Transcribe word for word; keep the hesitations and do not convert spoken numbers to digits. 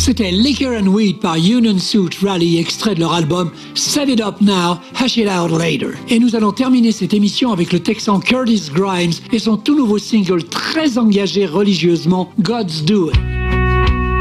C'était Liquor and Weed par Union Suit Rally, extrait de leur album Set It Up Now, Hash It Out Later. Et nous allons terminer cette émission avec le Texan Curtis Grimes et son tout nouveau single très engagé religieusement, God's Do It.